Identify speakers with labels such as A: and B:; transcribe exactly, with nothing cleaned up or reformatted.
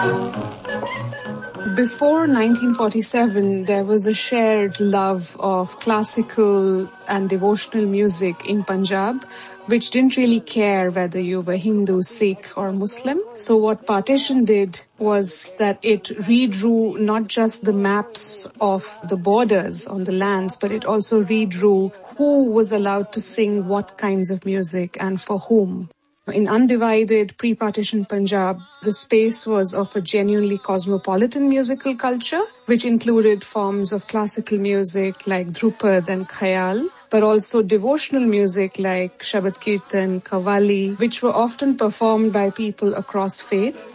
A: Before nineteen forty-seven, there was a shared love of classical and devotional music in Punjab, which didn't really care whether you were Hindu, Sikh or Muslim. So what partition did was that it redrew not just the maps of the borders on the lands, but it also redrew who was allowed to sing what kinds of music and for whom. In undivided pre-partition Punjab, the space was of a genuinely cosmopolitan musical culture, which included forms of classical music like Dhrupad and Khayal, but also devotional music like Shabad Kirtan, Qawwali, which were often performed by people across faith.